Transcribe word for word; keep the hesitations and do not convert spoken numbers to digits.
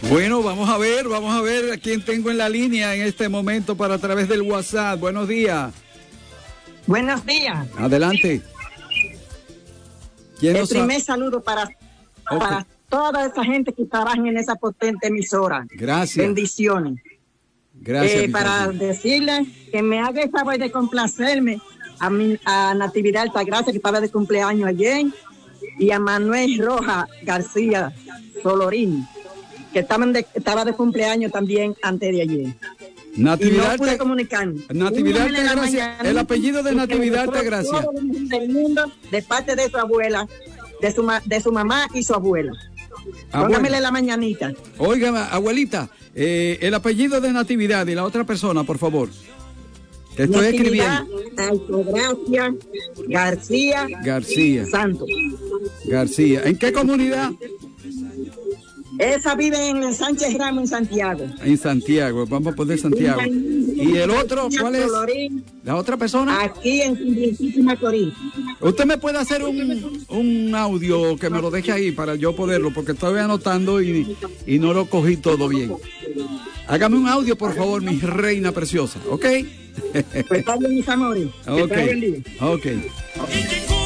Bueno, vamos a ver, vamos a ver a quién tengo en la línea en este momento para a través del WhatsApp. Buenos días. Buenos días. Adelante. El primer saludo para, okay. para toda esa gente que trabaja en esa potente emisora. Gracias. Bendiciones. Gracias. Eh, para decirle que me haga el favor de complacerme a, mi, a Natividad Altagracia, que estaba de cumpleaños ayer, y a Manuel Rojas García Solorín, que estaban de, estaba de cumpleaños también antes de ayer. Natividad, y no pude comunicarme. Natividad Altagracia, el apellido de Natividad Altagracia. Todo el mundo, de parte de su abuela, de su, de su mamá y su abuela. Póngamele la mañanita. Oiga, abuelita, eh, el apellido de Natividad y la otra persona, por favor. Te estoy Natividad escribiendo. Altagracia García. García. Santos. García. ¿En qué comunidad? Esa vive en Sánchez Ramos, en Santiago. En Santiago, vamos a poner Santiago. ¿Y el otro, cuál es? ¿La otra persona? Aquí en San Macorís. Usted me puede hacer un, un audio que me lo deje ahí para yo poderlo, porque estoy anotando y, y no lo cogí todo bien. Hágame un audio, por favor, mi reina preciosa, ¿ok? Pues está bien, mis amores. Ok, ok.